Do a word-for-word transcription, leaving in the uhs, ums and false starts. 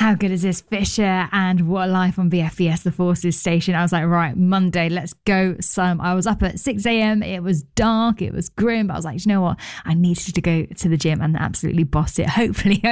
How good is this? Fisher and What a Life on V F V S, the Forces station. I was like, right, Monday, let's go some. I was up at six a.m. It was dark. It was grim. But I was like, you know what? I needed to go to the gym and absolutely boss it. Hopefully